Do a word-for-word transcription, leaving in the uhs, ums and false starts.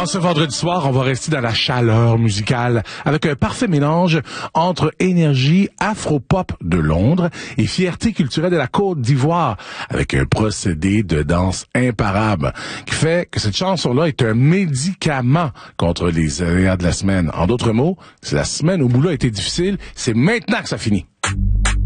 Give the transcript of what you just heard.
ce vendredi soir, on va rester dans la chaleur musicale avec un parfait mélange entre énergie afro-pop de Londres et fierté culturelle de la Côte d'Ivoire avec un procédé de danse imparable qui fait que cette chanson-là est un médicament contre les aléas de la semaine. En d'autres mots, si la semaine au boulot a été difficile, c'est maintenant que ça finit.